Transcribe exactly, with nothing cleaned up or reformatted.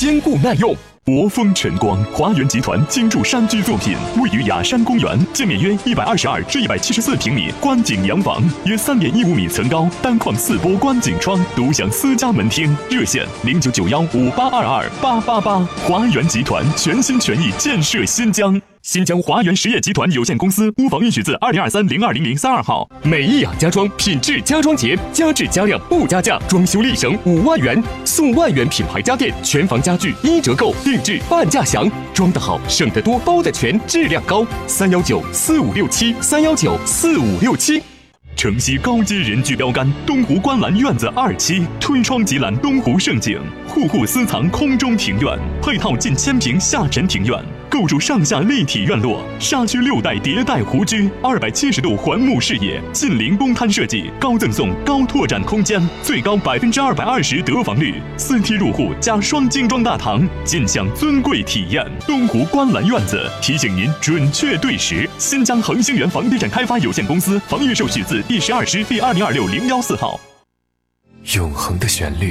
坚固耐用。博丰晨光华源集团精筑山居作品，位于雅山公园，建面约一百二十二至一百七十四平米观景洋房，约三点一五米层高，单框四波观景窗，独享私家门厅。热线零九九幺五八二二八八八。华源集团全心全意建设新疆。新疆华源实业集团有限公司屋房允许自二零二三零二零零三二号。美意雅家装品质家装节，加质加量不加价，装修立省五万元，送万元品牌家电，全房家具一折购，定制半价享，装得好，省得多，包得全，质量高。三幺九四五六七三幺九四五六七。城西高阶人居标杆东湖观澜院子二期，推窗即览东湖胜景，户户私藏空中庭院，配套近千平下沉庭院，构筑上下立体院落，沙区六代迭代湖居，二百七十度环幕视野，近邻公摊设计，高赠送高拓展空间，最高百分之二百二十得房率，四梯入户加双精装大堂，尽享尊贵体验。东湖观澜院子提醒您准确对时。新疆恒星源房地产开发有限公司房业手续字第十二师第二零二六零幺四号。 永恒的旋律，